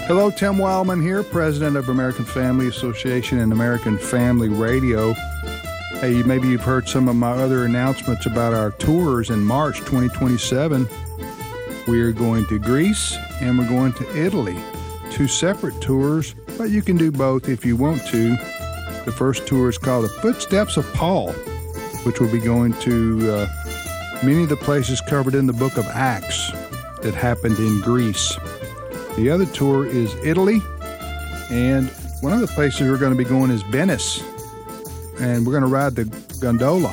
Hello, Tim Wildman here, president of American Family Association and American Family Radio. Hey, maybe you've heard some of my other announcements about our tours in March 2027. We are going to Greece and we're going to Italy. 2 separate tours, but you can do both if you want to. The first tour is called The Footsteps of Paul, which will be going to many of the places covered in the book of Acts that happened in Greece. The other tour is Italy, and one of the places we're going to be going is Venice. And we're going to ride the gondola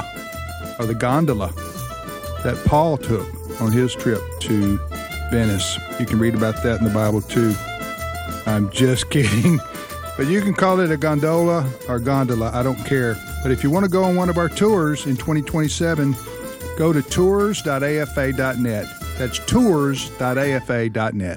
that Paul took on his trip to Venice. You can read about that in the Bible too. I'm just kidding. But you can call it a gondola or gondola. I don't care. But if you want to go on one of our tours in 2027, go to tours.afa.net. That's tours.afa.net.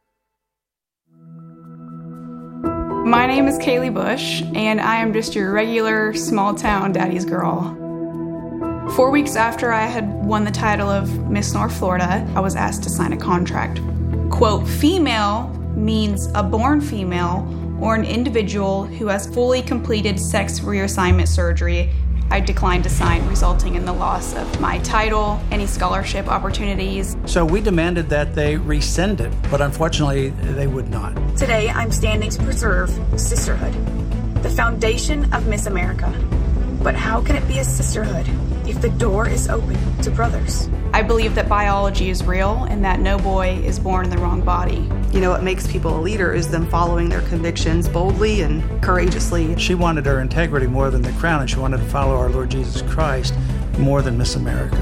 My name is Kaylee Bush, and I am just your regular small-town daddy's girl. 4 weeks after I had won the title of Miss North Florida, I was asked to sign a contract. Quote, female means a born female or an individual who has fully completed sex reassignment surgery. I declined to sign, resulting in the loss of my title, any scholarship opportunities. So we demanded that they rescind it, but unfortunately, they would not. Today, I'm standing to preserve sisterhood, the foundation of Miss America. But how can it be a sisterhood if the door is open to brothers? I believe that biology is real and that no boy is born in the wrong body. You know, what makes people a leader is them following their convictions boldly and courageously. She wanted her integrity more than the crown, and she wanted to follow our Lord Jesus Christ more than Miss America.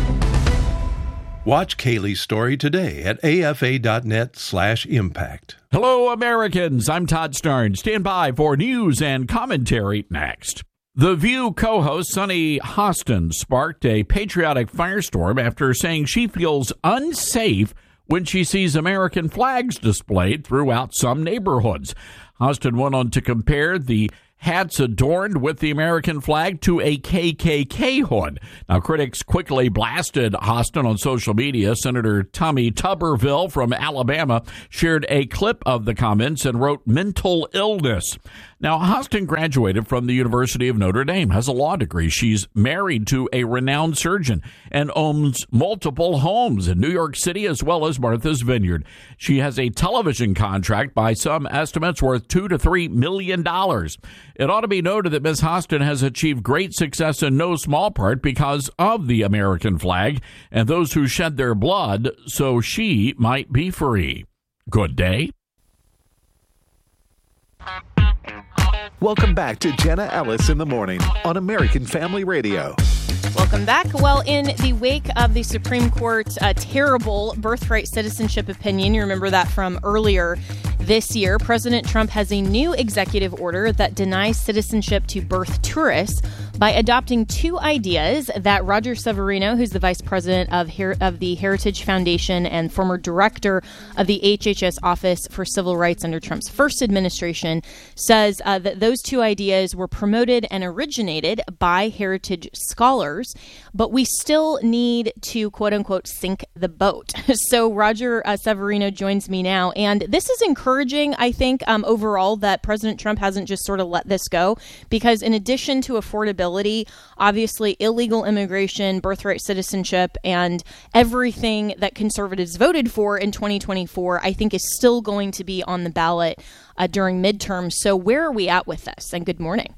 Watch Kaylee's story today at afa.net/impact. Hello, Americans. I'm Todd Starn. Stand by for news and commentary next. The View co-host Sunny Hostin sparked a patriotic firestorm after saying she feels unsafe when she sees American flags displayed throughout some neighborhoods. Hostin went on to compare the hats adorned with the American flag to a KKK hood. Now, critics quickly blasted Hostin on social media. Senator Tommy Tuberville from Alabama shared a clip of the comments and wrote, "Mental illness." Now, Hostin graduated from the University of Notre Dame, has a law degree. She's married to a renowned surgeon and owns multiple homes in New York City as well as Martha's Vineyard. She has a television contract by some estimates worth $2 to $3 million. It ought to be noted that Ms. Hostin has achieved great success in no small part because of the American flag and those who shed their blood so she might be free. Good day. Welcome back to Jenna Ellis in the Morning on American Family Radio. Welcome back. Well, in the wake of the Supreme Court's terrible birthright citizenship opinion, you remember that from earlier this year, President Trump has a new executive order that denies citizenship to birth tourists by adopting 2 ideas that Roger Severino, who's the vice president of the Heritage Foundation and former director of the HHS Office for Civil Rights under Trump's first administration, says that those 2 ideas were promoted and originated by heritage scholars, but we still need to, quote unquote, sink the boat. So Roger Severino joins me now, and this is encouraging, I think, overall, that President Trump hasn't just sort of let this go, because in addition to affordability, obviously illegal immigration, birthright citizenship, and everything that conservatives voted for in 2024, I think is still going to be on the ballot during midterms. So where are we at with this? And good morning.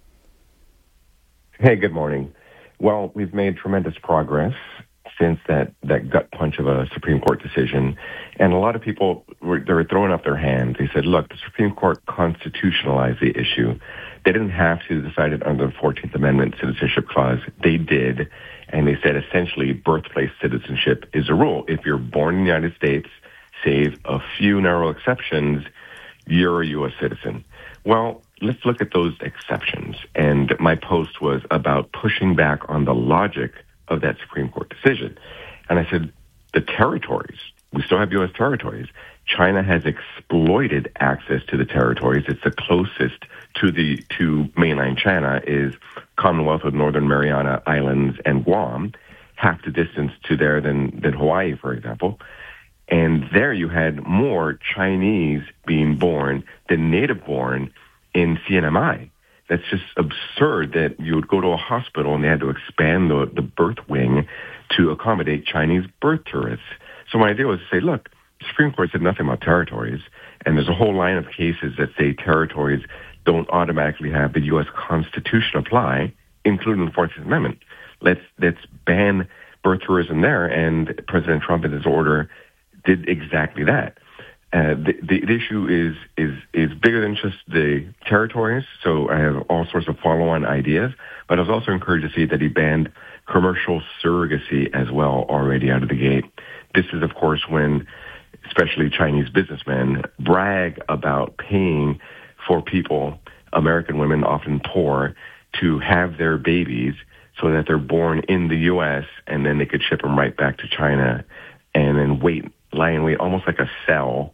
Hey, good morning. Well, we've made tremendous progress since that gut punch of a Supreme Court decision. And a lot of people, they were throwing up their hands. They said, look, the Supreme Court constitutionalized the issue. They didn't have to decide it under the 14th Amendment Citizenship Clause. They did. And they said, essentially, birthplace citizenship is a rule. If you're born in the United States, save a few narrow exceptions, you're a U.S. citizen. Well, let's look at those exceptions. And my post was about pushing back on the logic of that Supreme Court decision. And I said, the territories, we still have U.S. territories. China has exploited access to the territories. It's the closest to mainland China is Commonwealth of Northern Mariana Islands and Guam, half the distance to there than Hawaii, for example. And there you had more Chinese being born than native born in CNMI. That's just absurd that you would go to a hospital and they had to expand the birth wing to accommodate Chinese birth tourists. So my idea was to say, look, the Supreme Court said nothing about territories, and there's a whole line of cases that say territories don't automatically have the U.S. Constitution apply, including the 14th Amendment. Let's ban birth tourism there, and President Trump in his order did exactly that. The issue is bigger than just the territories, so I have all sorts of follow-on ideas, but I was also encouraged to see that he banned commercial surrogacy as well already out of the gate. This is, of course, when especially Chinese businessmen brag about paying for people, American women, often poor, to have their babies so that they're born in the U.S. and then they could ship them right back to China and then lie in wait almost like a cell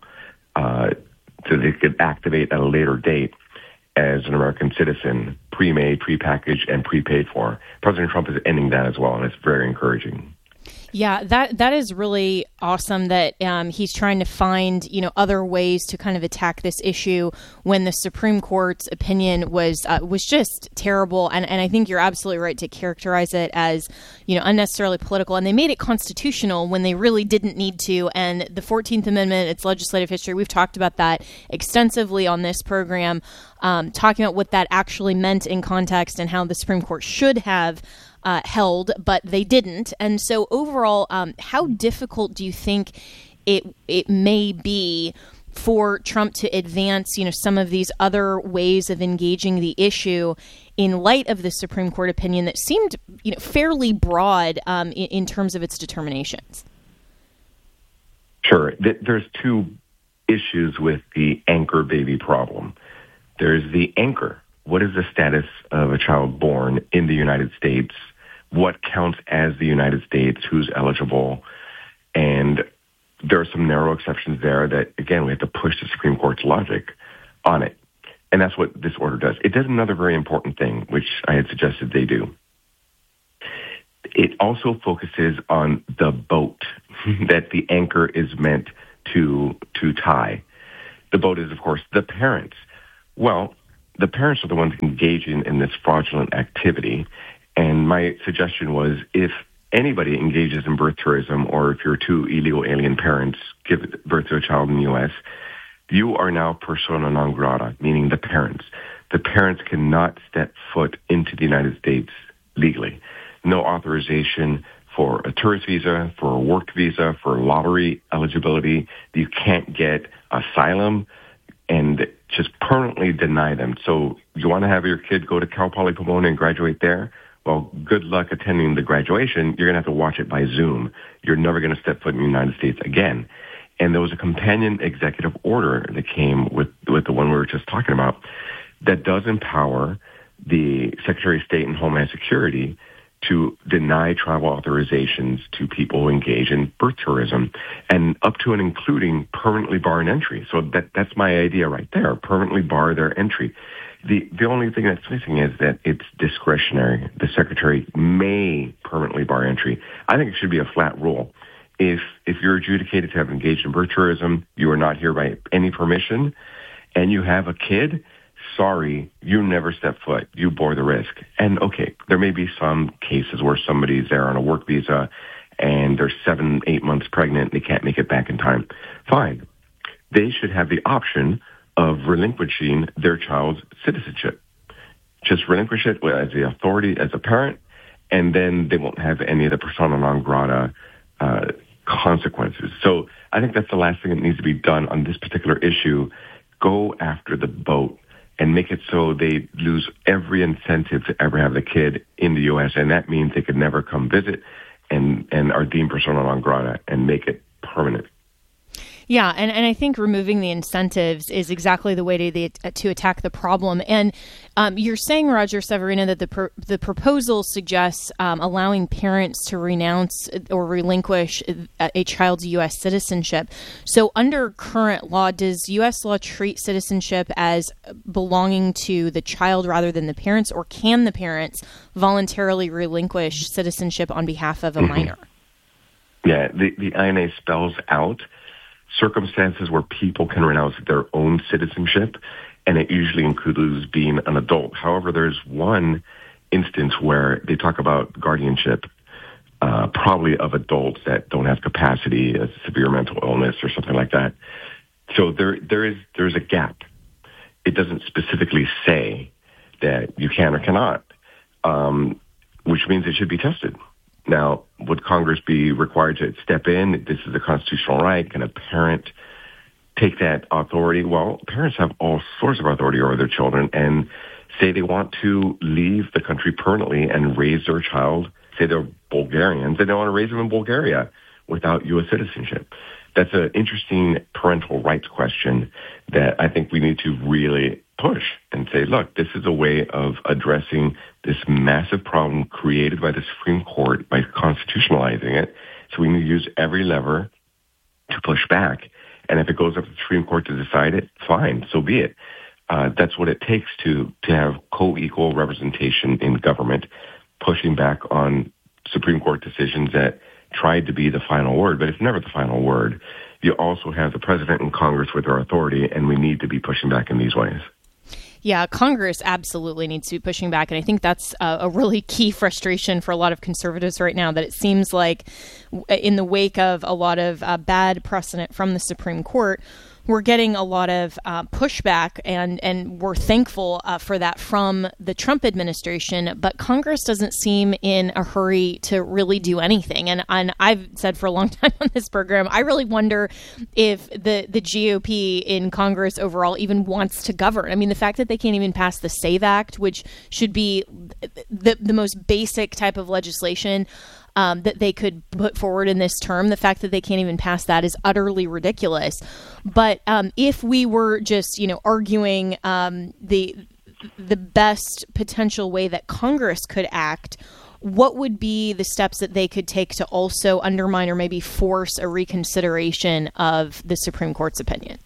so they could activate at a later date as an American citizen, pre-made, pre-packaged, and prepaid for. President Trump is ending that as well, and it's very encouraging. Yeah, that is really awesome that he's trying to find, other ways to kind of attack this issue when the Supreme Court's opinion was just terrible. And I think you're absolutely right to characterize it as, unnecessarily political. And they made it constitutional when they really didn't need to. And the 14th Amendment, its legislative history, we've talked about that extensively on this program, talking about what that actually meant in context and how the Supreme Court should have held, but they didn't. And so overall, how difficult do you think it may be for Trump to advance, some of these other ways of engaging the issue in light of the Supreme Court opinion that seemed, fairly broad in terms of its determinations? Sure. There's two issues with the anchor baby problem. There's the anchor. What is the status of a child born in the United States? What counts as the United States? Who's eligible? And there are some narrow exceptions there that, again, we have to push the Supreme Court's logic on it. And that's what this order does. It does another very important thing, which I had suggested they do. It also focuses on the boat that the anchor is meant to tie. The boat is, of course, the parents. Well, the parents are the ones engaging in this fraudulent activity. And my suggestion was if anybody engages in birth tourism, or if you're two illegal alien parents give birth to a child in the U.S., you are now persona non grata, meaning the parents. The parents cannot step foot into the United States legally. No authorization for a tourist visa, for a work visa, for lottery eligibility. You can't get asylum, and just permanently deny them. So you want to have your kid go to Cal Poly Pomona and graduate there? Well, good luck attending the graduation. You're going to have to watch it by Zoom. You're never going to step foot in the United States again. And there was a companion executive order that came with the one we were just talking about that does empower the Secretary of State and Homeland Security to deny travel authorizations to people who engage in birth tourism, and up to and including permanently bar an entry. So that's my idea right there, permanently bar their entry. The only thing that's missing is that it's discretionary. The Secretary may permanently bar entry. I think it should be a flat rule. If you're adjudicated to have engaged in birth tourism, you are not here by any permission, and you have a kid, sorry, you never step foot. You bore the risk. And okay, there may be some cases where somebody's there on a work visa and they're 7-8 months pregnant and they can't make it back in time. Fine. They should have the option of relinquishing their child's citizenship. Just relinquish it as the authority, as a parent, and then they won't have any of the persona non grata consequences. So I think that's the last thing that needs to be done on this particular issue. Go after the boat and make it so they lose every incentive to ever have the kid in the U.S., and that means they could never come visit and are deemed persona non grata, and make it permanent. Yeah, and I think removing the incentives is exactly the way to attack the problem. And you're saying, Roger Severino, that the proposal suggests allowing parents to renounce or relinquish a child's U.S. citizenship. So under current law, does U.S. law treat citizenship as belonging to the child rather than the parents, or can the parents voluntarily relinquish citizenship on behalf of a minor? Yeah, the INA spells out circumstances where people can renounce their own citizenship, and it usually includes being an adult. However, there's one instance where they talk about guardianship, probably of adults that don't have capacity, a severe mental illness or something like that. So there's a gap. It doesn't specifically say that you can or cannot, which means it should be tested. Now, would Congress be required to step in? This is a constitutional right. Can a parent take that authority? Well, parents have all sorts of authority over their children, and say they want to leave the country permanently and raise their child, say they're Bulgarians, and they want to raise them in Bulgaria without U.S. citizenship. That's an interesting parental rights question that I think we need to really push and say, look, this is a way of addressing this massive problem created by the Supreme Court by constitutionalizing it. So we need to use every lever to push back. And if it goes up to the Supreme Court to decide it, fine, so be it. That's what it takes to have co-equal representation in government, pushing back on Supreme Court decisions that tried to be the final word, but it's never the final word. You also have the president and Congress with their authority, and we need to be pushing back in these ways. Yeah, Congress absolutely needs to be pushing back. And I think that's a really key frustration for a lot of conservatives right now, that it seems like in the wake of a lot of bad precedent from the Supreme Court, we're getting a lot of pushback, and we're thankful for that from the Trump administration. But Congress doesn't seem in a hurry to really do anything. And I've said for a long time on this program, I really wonder if the GOP in Congress overall even wants to govern. I mean, the fact that they can't even pass the SAVE Act, which should be the most basic type of legislation that they could put forward in this term, the fact that they can't even pass that is utterly ridiculous. But if we were just, arguing the best potential way that Congress could act, what would be the steps that they could take to also undermine or maybe force a reconsideration of the Supreme Court's opinion?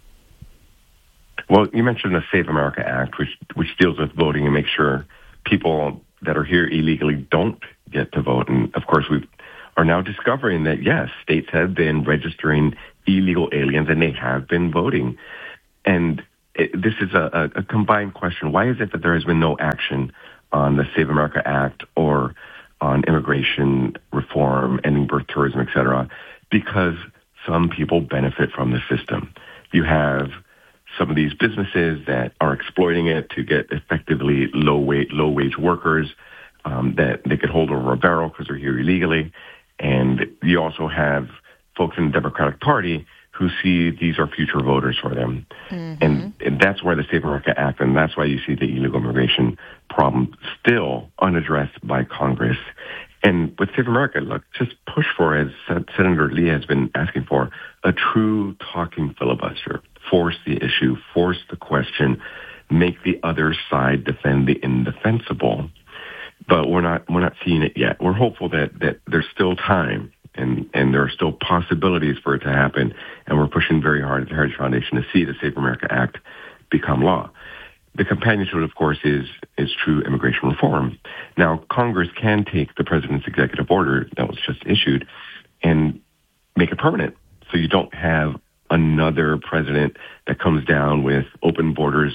Well, you mentioned the Save America Act, which deals with voting and makes sure people that are here illegally don't get to vote. And of course, we are now discovering that, yes, states have been registering illegal aliens and they have been voting. And this is a combined question. Why is it that there has been no action on the Save America Act or on immigration reform, ending birth tourism, et cetera? Because some people benefit from the system. You have some of these businesses that are exploiting it to get effectively low wage workers that they could hold over a barrel because they're here illegally. And you also have folks in the Democratic Party who see these are future voters for them. Mm-hmm. And that's why the Save America Act, and that's why you see the illegal immigration problem still unaddressed by Congress. And with Save America, look, just push for, as Senator Lee has been asking for, a true talking filibuster. Force the issue, force the question, make the other side defend the indefensible. But we're not seeing it yet. We're hopeful that there's still time and there are still possibilities for it to happen. And we're pushing very hard at the Heritage Foundation to see the Save America Act become law. The companion to it, of course, is true immigration reform. Now, Congress can take the president's executive order that was just issued and make it permanent. So you don't have another president that comes down with open borders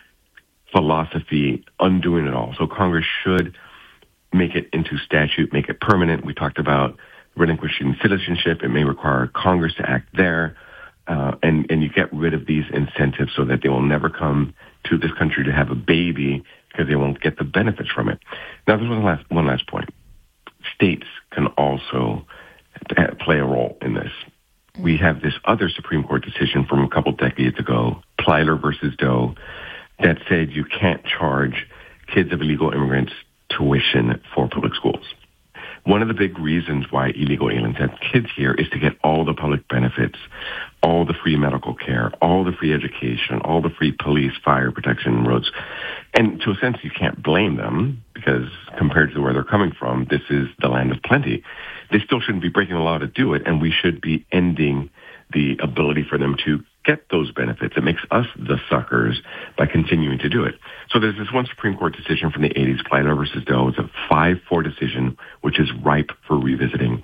philosophy undoing it all. So Congress should make it into statute, make it permanent. We talked about relinquishing citizenship. It may require Congress to act there. And you get rid of these incentives so that they will never come to this country to have a baby because they won't get the benefits from it. Now, there's one last point. States can also play a role in this. We have this other Supreme Court decision from a couple decades ago, Plyler versus Doe, that said you can't charge kids of illegal immigrants tuition for public schools. One of the big reasons why illegal aliens have kids here is to get all the public benefits, all the free medical care, all the free education, all the free police, fire protection, roads. And to a sense, you can't blame them because compared to where they're coming from, this is the land of plenty. They still shouldn't be breaking the law to do it, and we should be ending the ability for them to get those benefits. It makes us the suckers by continuing to do it. So there's this one Supreme Court decision from the 80s, Plyler versus Doe. It's a 5-4 decision, which is ripe for revisiting.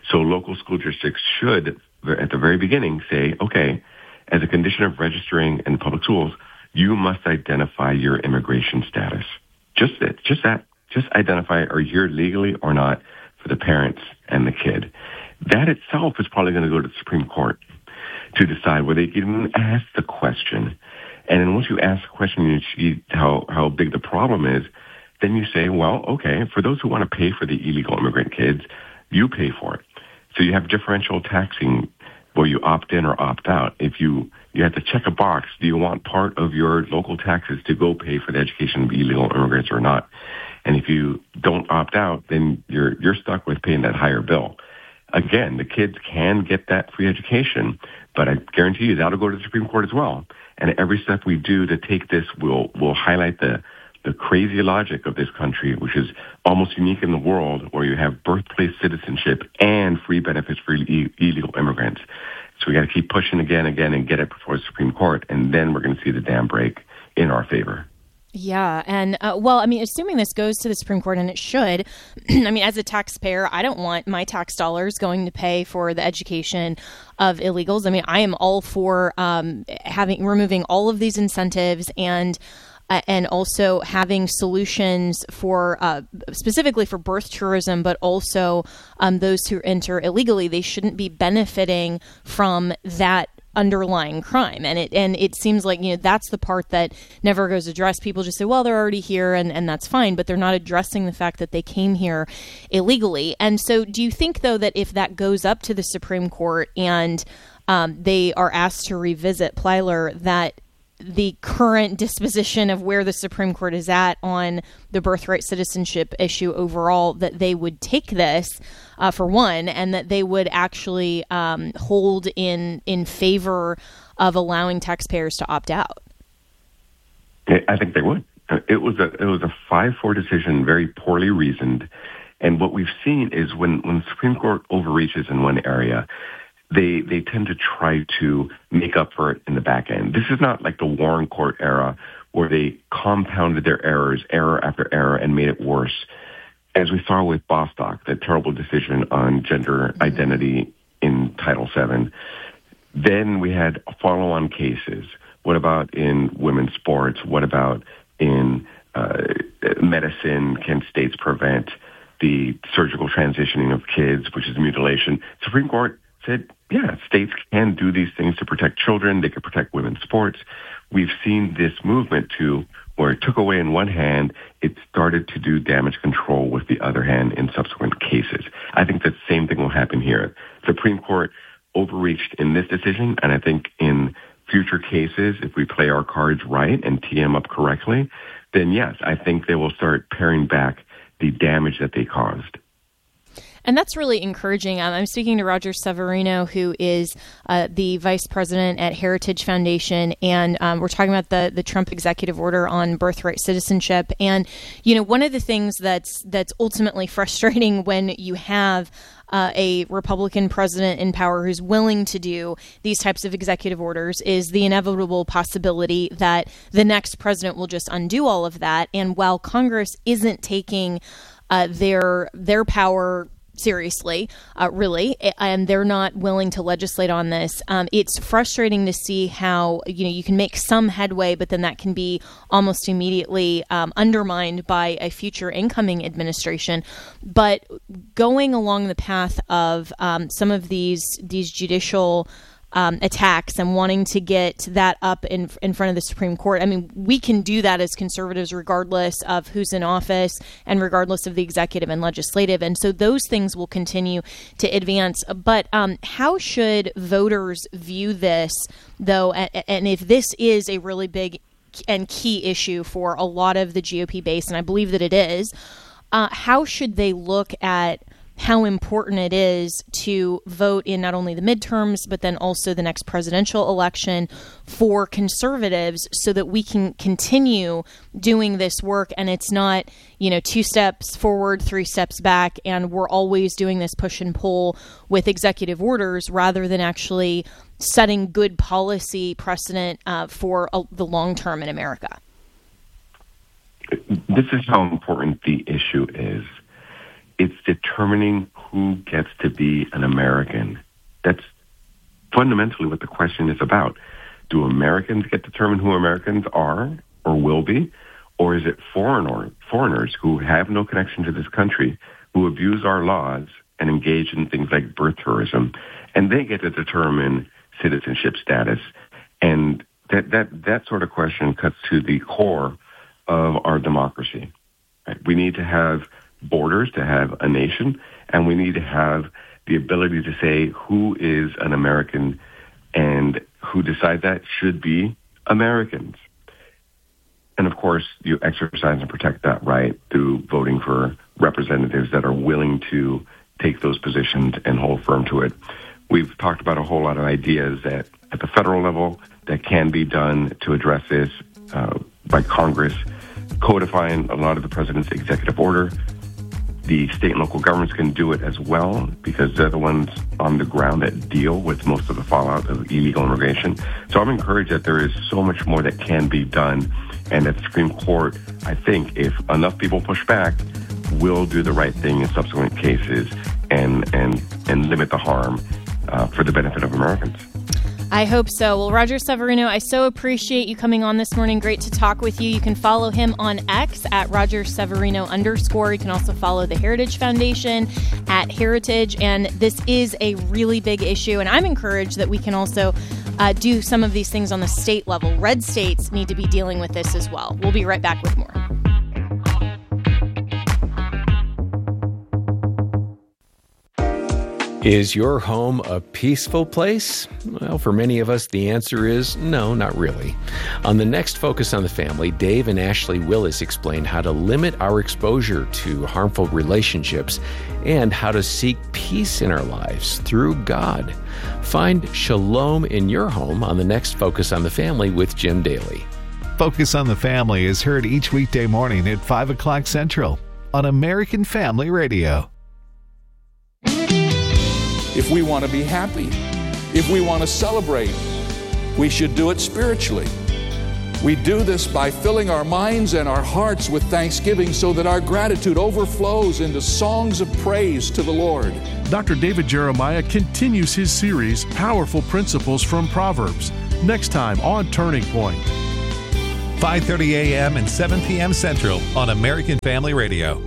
So local school districts should, at the very beginning, say, okay, as a condition of registering in public schools, you must identify your immigration status. Just that. Just identify, are you here legally or not, for the parents and the kid. That itself is probably going to go to the Supreme Court to decide whether they can even ask the question. And then once you ask the question and you see how big the problem is, then you say, well, okay, for those who want to pay for the illegal immigrant kids, you pay for it. So you have differential taxing where you opt in or opt out. If you have to check a box, do you want part of your local taxes to go pay for the education of illegal immigrants or not? And if you don't opt out, then you're stuck with paying that higher bill. Again, the kids can get that free education, but I guarantee you that'll go to the Supreme Court as well. And every step we do to take this will highlight the crazy logic of this country, which is almost unique in the world, where you have birthplace citizenship and free benefits for illegal immigrants. So we got to keep pushing again, and get it before the Supreme Court, and then we're going to see the dam break in our favor. Yeah. And assuming this goes to the Supreme Court, and it should, as a taxpayer, I don't want my tax dollars going to pay for the education of illegals. I am all for removing all of these incentives and also having solutions for specifically for birth tourism, but also those who enter illegally. They shouldn't be benefiting from that underlying crime. And it seems like, that's the part that never goes addressed. People just say, well, they're already here and that's fine, but they're not addressing the fact that they came here illegally. And so do you think, though, that if that goes up to the Supreme Court and they are asked to revisit Plyler, that the current disposition of where the Supreme Court is at on the birthright citizenship issue overall, that they would take this for one, and that they would actually hold in favor of allowing taxpayers to opt out? I think they would. It was a 5-4 decision, very poorly reasoned. And what we've seen is when the Supreme Court overreaches in one area, they tend to try to make up for it in the back end. This is not like the Warren Court era where they compounded their errors, error after error, and made it worse. As we saw with Bostock, that terrible decision on gender identity in Title VII. Then we had follow-on cases. What about in women's sports? What about in medicine? Can states prevent the surgical transitioning of kids, which is mutilation? Supreme Court said, yeah, states can do these things to protect children. They can protect women's sports. We've seen this movement to where it took away in one hand, it started to do damage control with the other hand in subsequent cases. I think the same thing will happen here. Supreme Court overreached in this decision, and I think in future cases, if we play our cards right and tee them up correctly, then yes, I think they will start paring back the damage that they caused. And that's really encouraging. I'm speaking to Roger Severino, who is the vice president at Heritage Foundation, and we're talking about the Trump executive order on birthright citizenship. And, one of the things that's ultimately frustrating when you have a Republican president in power who's willing to do these types of executive orders is the inevitable possibility that the next president will just undo all of that. And while Congress isn't taking their power seriously, really, and they're not willing to legislate on this, it's frustrating to see how you can make some headway, but then that can be almost immediately undermined by a future incoming administration. But going along the path of some of these judicial attacks and wanting to get that up in front of the Supreme Court. We can do that as conservatives regardless of who's in office and regardless of the executive and legislative. And so those things will continue to advance. But how should voters view this, though? And if this is a really big and key issue for a lot of the GOP base, and I believe that it is, how should they look at how important it is to vote in not only the midterms, but then also the next presidential election for conservatives so that we can continue doing this work and it's not, 2 steps forward, 3 steps back, and we're always doing this push and pull with executive orders rather than actually setting good policy precedent for the long term in America. This is how important the issue is. It's determining who gets to be an American. That's fundamentally what the question is about. Do Americans get to determine who Americans are or will be? Or is it foreigners who have no connection to this country, who abuse our laws and engage in things like birth tourism, and they get to determine citizenship status? And that sort of question cuts to the core of our democracy. Right? We need to have borders to have a nation, and we need to have the ability to say who is an American, and who decide that should be Americans. And of course, you exercise and protect that right through voting for representatives that are willing to take those positions and hold firm to it. We've talked about a whole lot of ideas that at the federal level that can be done to address this by Congress, codifying a lot of the president's executive order. The state and local governments can do it as well because they're the ones on the ground that deal with most of the fallout of illegal immigration. So I'm encouraged that there is so much more that can be done. And that the Supreme Court, I think, if enough people push back, will do the right thing in subsequent cases and limit the harm for the benefit of Americans. I hope so. Well, Roger Severino, I so appreciate you coming on this morning. Great to talk with you. You can follow him on X at @RogerSeverino_. You can also follow the Heritage Foundation at Heritage. And this is a really big issue. And I'm encouraged that we can also do some of these things on the state level. Red states need to be dealing with this as well. We'll be right back with more. Is your home a peaceful place? Well, for many of us, the answer is no, not really. On the next Focus on the Family, Dave and Ashley Willis explain how to limit our exposure to harmful relationships and how to seek peace in our lives through God. Find shalom in your home on the next Focus on the Family with Jim Daly. Focus on the Family is heard each weekday morning at 5 o'clock Central on American Family Radio. If we want to be happy, if we want to celebrate, we should do it spiritually. We do this by filling our minds and our hearts with thanksgiving so that our gratitude overflows into songs of praise to the Lord. Dr. David Jeremiah continues his series, Powerful Principles from Proverbs, next time on Turning Point. 5:30 a.m. and 7 p.m. Central on American Family Radio.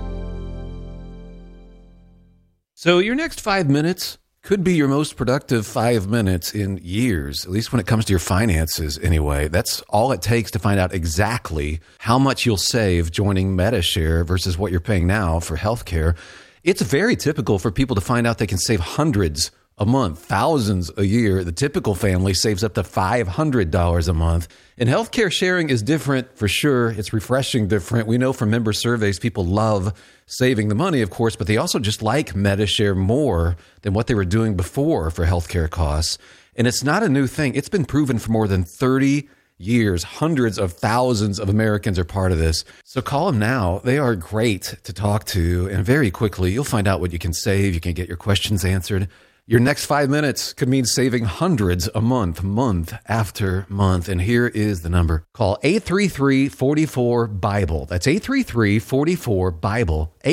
So your next 5 minutes could be your most productive 5 minutes in years, at least when it comes to your finances anyway. That's all it takes to find out exactly how much you'll save joining Medi-Share versus what you're paying now for healthcare. It's very typical for people to find out they can save hundreds a month, thousands a year. The typical family saves up to $500 a month. And healthcare sharing is different for sure. It's refreshing different. We know from member surveys, people love saving the money, of course, but they also just like Medi-Share more than what they were doing before for healthcare costs. And it's not a new thing. It's been proven for more than 30 years. Hundreds of thousands of Americans are part of this. So call them now. They are great to talk to. And very quickly, you'll find out what you can save. You can get your questions answered. Your next 5 minutes could mean saving hundreds a month, month after month. And here is the number. Call 833-44-BIBLE. That's 833-44-BIBLE.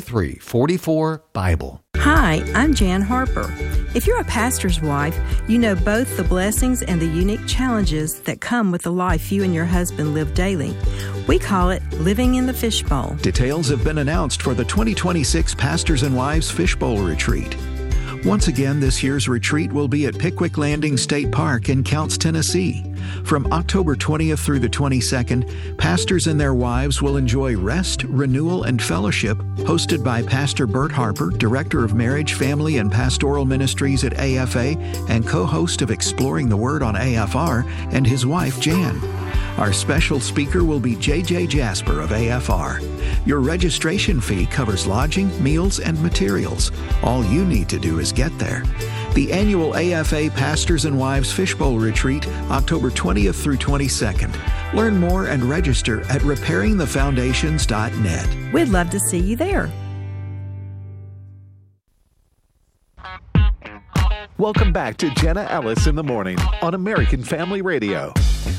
833-44-BIBLE. Hi, I'm Jan Harper. If you're a pastor's wife, you know both the blessings and the unique challenges that come with the life you and your husband live daily. We call it living in the fishbowl. Details have been announced for the 2026 Pastors and Wives Fishbowl Retreat. Once again, this year's retreat will be at Pickwick Landing State Park in Counce, Tennessee. From October 20th through the 22nd, pastors and their wives will enjoy rest, renewal, and fellowship, hosted by Pastor Bert Harper, Director of Marriage, Family, and Pastoral Ministries at AFA and co-host of Exploring the Word on AFR, and his wife, Jan. Our special speaker will be J.J. Jasper of AFR. Your registration fee covers lodging, meals, and materials. All you need to do is get there. The annual AFA Pastors and Wives Fishbowl Retreat, October 20th through 22nd. Learn more and register at repairingthefoundations.net. We'd love to see you there. Welcome back to Jenna Ellis in the Morning on American Family Radio.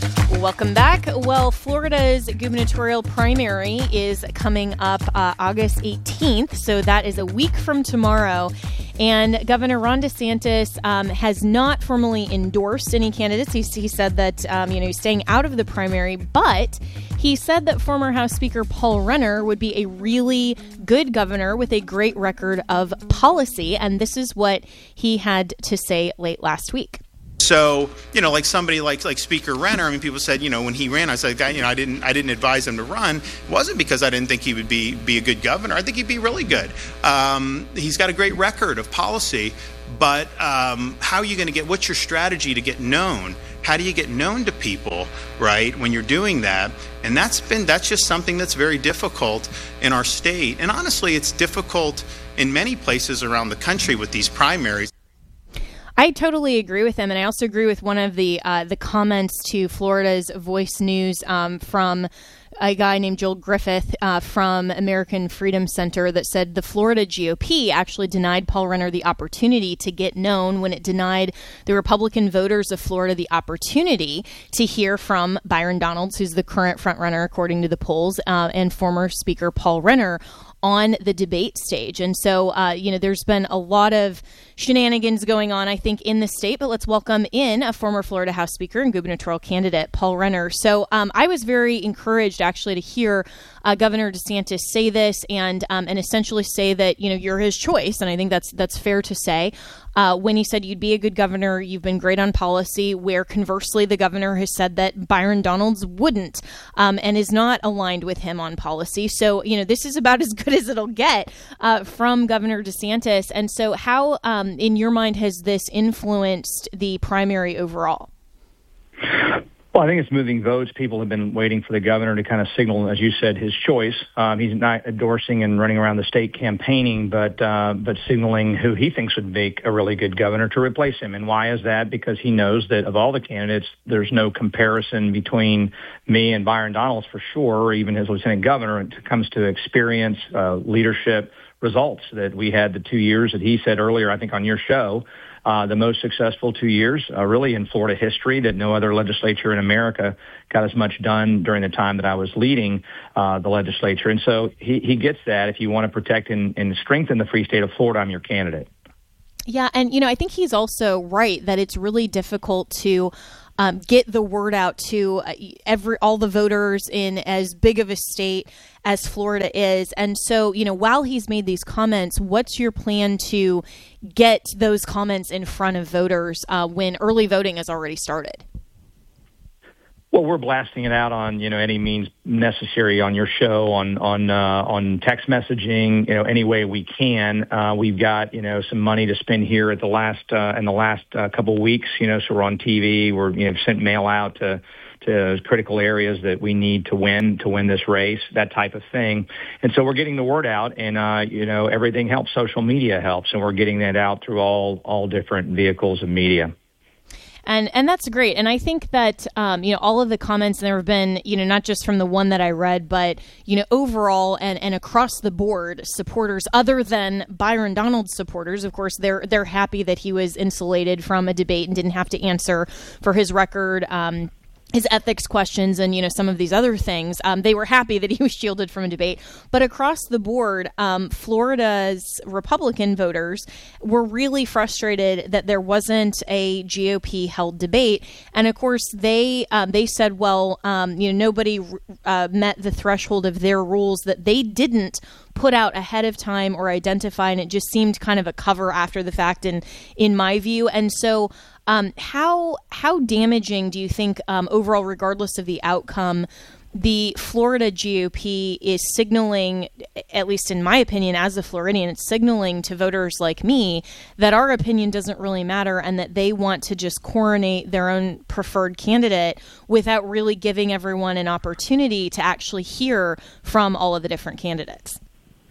Welcome back. Well, Florida's gubernatorial primary is coming up August 18th, so that is a week from tomorrow. And Governor Ron DeSantis has not formally endorsed any candidates. He said that he's staying out of the primary, but he said that former House Speaker Paul Renner would be a really good governor with a great record of policy. And this is what he had to say late last week. So, like somebody like Speaker Renner, I mean, people said, when he ran, I said, I didn't advise him to run. It wasn't because I didn't think he would be a good governor. I think he'd be really good. He's got a great record of policy, but how are you going to what's your strategy to get known? How do you get known to people, right, when you're doing that? And that's just something that's very difficult in our state. And honestly, it's difficult in many places around the country with these primaries. I totally agree with him, and I also agree with one of the comments to Florida's Voice News from a guy named Joel Griffith from American Freedom Center that said the Florida GOP actually denied Paul Renner the opportunity to get known when it denied the Republican voters of Florida the opportunity to hear from Byron Donalds, who's the current frontrunner according to the polls, and former Speaker Paul Renner on the debate stage. And so, there's been a lot of shenanigans going on, I think, in the state. But let's welcome in a former Florida House Speaker and gubernatorial candidate, Paul Renner. So I was very encouraged, actually, to hear Governor DeSantis say this and essentially say that, you're his choice. And I think that's fair to say. When he said you'd be a good governor, you've been great on policy, where conversely, the governor has said that Byron Donalds wouldn't and is not aligned with him on policy. So, this is about as good as it'll get from Governor DeSantis. And so how, in your mind, has this influenced the primary overall? Well, I think it's moving votes. People have been waiting for the governor to kind of signal, as you said, his choice. He's not endorsing and running around the state campaigning, but signaling who he thinks would make a really good governor to replace him. And why is that? Because he knows that of all the candidates, there's no comparison between me and Byron Donalds for sure, or even his lieutenant governor when it comes to experience, leadership, results. That we had the 2 years that he said earlier, I think on your show, the most successful 2 years really in Florida history, that no other legislature in America got as much done during the time that I was leading the legislature. And so he gets that. If you want to protect and strengthen the free state of Florida, I'm your candidate. Yeah, and I think he's also right that it's really difficult to get the word out to all the voters in as big of a state as Florida is. And so, while he's made these comments, what's your plan to get those comments in front of voters when early voting has already started? Well, we're blasting it out on, any means necessary on your show, on text messaging, any way we can. We've got, some money to spend here in the last couple of weeks, so we're on TV. We're, sent mail out to critical areas that we need to win this race, that type of thing. And so we're getting the word out, and, everything helps. Social media helps, and we're getting that out through all different vehicles of media. And that's great. And I think that, all of the comments, and there have been, not just from the one that I read, but, overall and across the board, supporters other than Byron Donalds supporters, of course, they're happy that he was insulated from a debate and didn't have to answer for his record, his ethics questions and, some of these other things. They were happy that he was shielded from a debate. But across the board, Florida's Republican voters were really frustrated that there wasn't a GOP-held debate. And, of course, they said, well, nobody met the threshold of their rules that they didn't put out ahead of time or identify, and it just seemed kind of a cover after the fact in my view. And so how damaging do you think overall, regardless of the outcome, the Florida GOP is signaling, at least in my opinion as a Floridian, it's signaling to voters like me that our opinion doesn't really matter and that they want to just coronate their own preferred candidate without really giving everyone an opportunity to actually hear from all of the different candidates?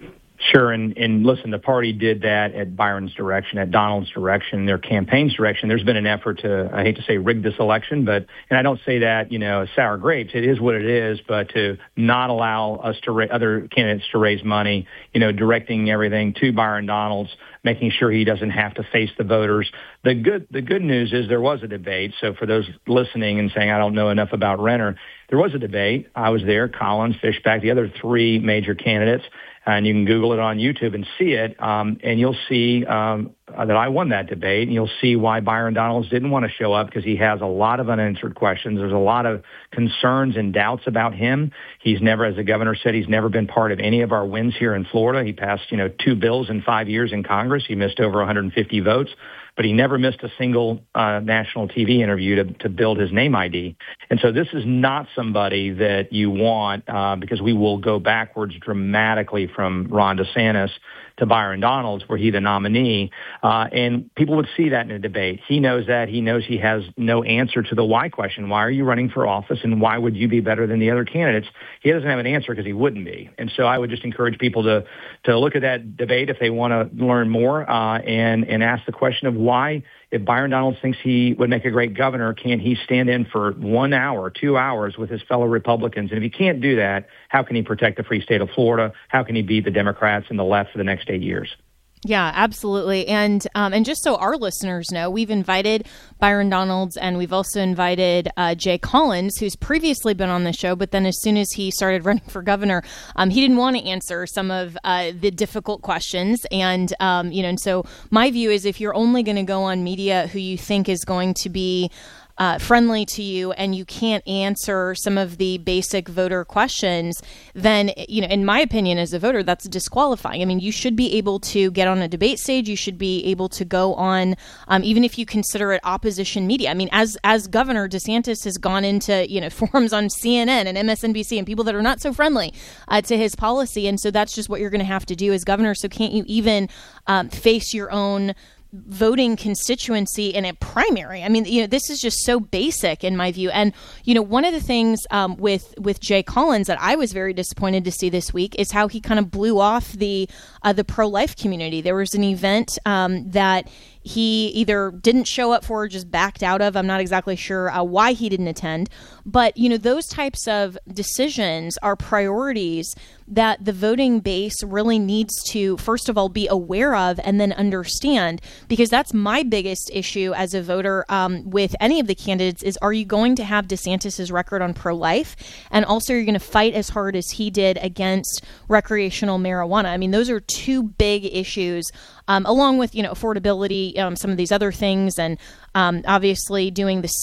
Sure, and listen, the party did that at Byron's direction, at Donald's direction, their campaign's direction. There's been an effort to, I hate to say rig this election, and I don't say that, sour grapes. It is what it is, but to not allow us other candidates to raise money, directing everything to Byron Donalds, making sure he doesn't have to face the voters. The good news is there was a debate. So for those listening and saying, I don't know enough about Renner, there was a debate. I was there, Collins, Fishback, the other three major candidates. And you can Google it on YouTube and see it, and you'll see that I won that debate, and you'll see why Byron Donalds didn't want to show up, because he has a lot of unanswered questions. There's a lot of concerns and doubts about him. He's never, as the governor said, he's never been part of any of our wins here in Florida. He passed, 2 bills in 5 years in Congress. He missed over 150 votes. But he never missed a single national TV interview to build his name ID. And so this is not somebody that you want, because we will go backwards dramatically from Ron DeSantis to Byron Donalds, were he the nominee. And people would see that in a debate. He knows that. He knows he has no answer to the why question. Why are you running for office, and why would you be better than the other candidates? He doesn't have an answer, because he wouldn't be. And so I would just encourage people to look at that debate if they want to learn more, and ask the question of why, if Byron Donalds thinks he would make a great governor, can't he stand in for 1 hour, 2 hours with his fellow Republicans? And if he can't do that, how can he protect the free state of Florida? How can he beat the Democrats and the left for the next 8 years? Yeah, absolutely. And just so our listeners know, we've invited Byron Donalds, and we've also invited Jay Collins, who's previously been on the show, but then as soon as he started running for governor, he didn't want to answer some of the difficult questions. And, and so my view is, if you're only going to go on media who you think is going to be friendly to you, and you can't answer some of the basic voter questions, then, in my opinion, as a voter, that's disqualifying. I mean, you should be able to get on a debate stage. You should be able to go on, even if you consider it opposition media. I mean, as Governor DeSantis has gone into, forums on CNN and MSNBC and people that are not so friendly to his policy. And so that's just what you're going to have to do as governor. So can't you even face your own voting constituency in a primary? I mean, this is just so basic in my view. And, one of the things with Jay Collins that I was very disappointed to see this week is how he kind of blew off the pro-life community. There was an event that he either didn't show up for or just backed out of. I'm not exactly sure why he didn't attend. But, those types of decisions are priorities that the voting base really needs to, first of all, be aware of and then understand, because that's my biggest issue as a voter with any of the candidates is, are you going to have DeSantis's record on pro-life? And also, you're going to fight as hard as he did against recreational marijuana. I mean, those are two big issues, along with, affordability, some of these other things, and obviously doing the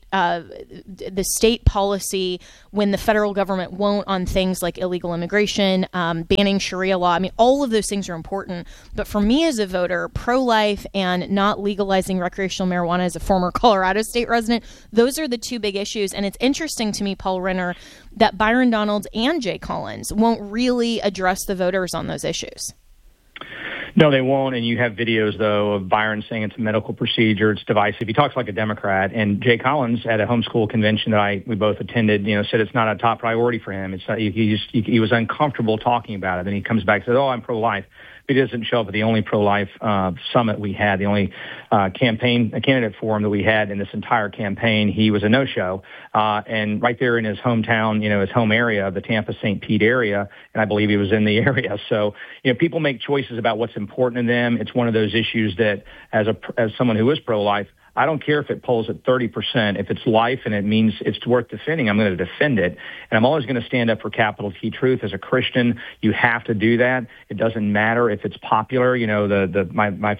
state policy when the federal government won't on things like illegal immigration, banning Sharia law. I mean, all of those things are important. But for me as a voter, pro-life and not legalizing recreational marijuana as a former Colorado state resident, those are the two big issues. And it's interesting to me, Paul Renner, that Byron Donalds and Jay Collins won't really address the voters on those issues. No, they won't. And you have videos, though, of Byron saying it's a medical procedure, it's divisive. He talks like a Democrat. And Jay Collins, at a homeschool convention that we both attended, said it's not a top priority for him. He was uncomfortable talking about it. Then he comes back and says, I'm pro-life. He doesn't show up at the only pro-life summit we had, the only candidate forum that we had in this entire campaign. He was a no-show. And right there in his hometown, his home area, the Tampa-St. Pete area, and I believe he was in the area. So, people make choices about what's important to them. It's one of those issues that, as someone who is pro-life, I don't care if it polls at 30%. If it's life and it means it's worth defending, I'm going to defend it. And I'm always going to stand up for capital T truth. As a Christian, you have to do that. It doesn't matter if it's popular. My